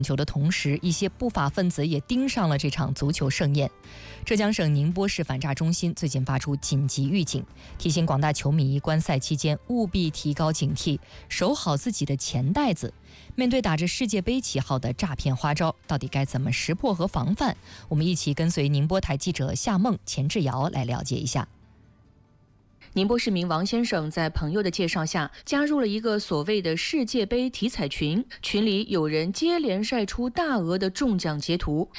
球的同时，一些不法分子也盯上了这场足球盛宴。浙江省宁波市反诈中心最近发出紧急预警，提醒广大球迷观赛期间务必提高警惕，守好自己的钱袋子。面对打着世界杯旗号的诈骗花招，到底该怎么识破和防范？我们一起跟随宁波台记者夏梦、钱志尧来了解一下。 宁波市民王先生在朋友的介绍下加入了一个所谓的世界杯体彩群，群里有人接连晒出大额的中奖截图，